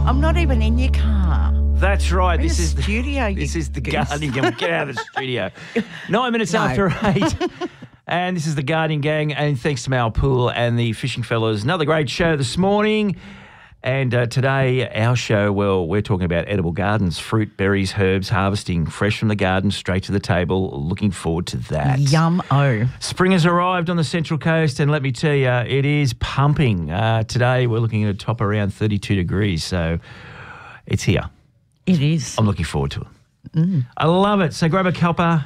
I'm not even in your car. That's right. We're This in is the studio. This you is the goose. Guardian Gang. Get out of the studio. 9 minutes No. after 8. And this is the Guardian Gang. And thanks to Mal Poole and the Fishing Fellas. Another great show this morning. And today, our show, well, we're talking about edible gardens, fruit, berries, herbs, harvesting fresh from the garden straight to the table. Looking forward to that. Yum-o. Spring has arrived on the Central Coast, and let me tell you, it is pumping. Today, we're looking at a top around 32 degrees, so it's here. It is. I'm looking forward to it. I love it. So grab a cuppa,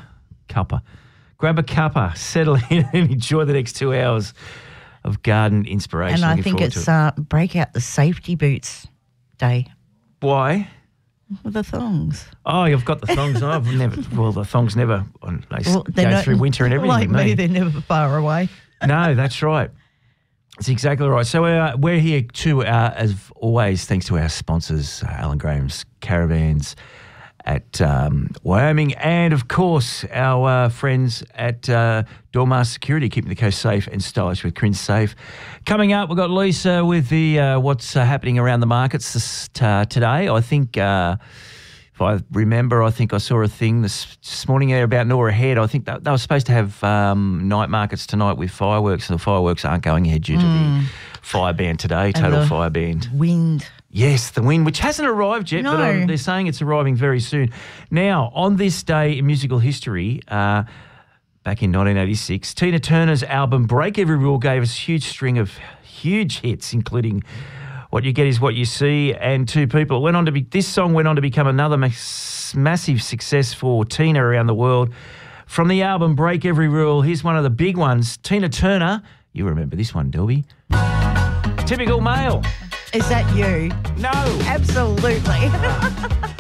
settle in and enjoy the next 2 hours of garden inspiration. And I Looking think forward it's to it. break out the safety boots day Why? with the thongs. Oh, you've got the thongs on. The thongs never, they They're go not- through winter and everything. Like with me, they're never far away. No, that's right. That's exactly right. So we're here too, as always, thanks to our sponsors, Alan Graham's Caravans at Wyoming, and of course our friends at Dormar Security, keeping the coast safe and stylish with Crin Safe. Coming up, we've got Lisa with the what's happening around the markets today. I think, if I remember, I think I saw a thing this morning there about Nora Head. I think that they were supposed to have night markets tonight with fireworks, and the fireworks aren't going ahead due to the fire ban today, total fire ban. Wind. Yes, the wind, which hasn't arrived yet, but No. they're saying it's arriving very soon. Now, on this day in musical history, back in 1986, Tina Turner's album Break Every Rule gave us a huge string of huge hits, including What You Get Is What You See and Two People. This song went on to become another massive success for Tina around the world. From the album Break Every Rule, here's one of the big ones. Tina Turner, you remember this one, Delby. Typical Male. Is that you? No. Absolutely.